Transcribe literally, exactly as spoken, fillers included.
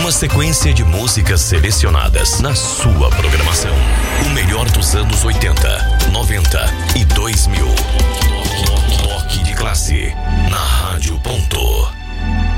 Uma sequência de músicas selecionadas na sua programação. O melhor dos anos oitenta, noventa e dois mil.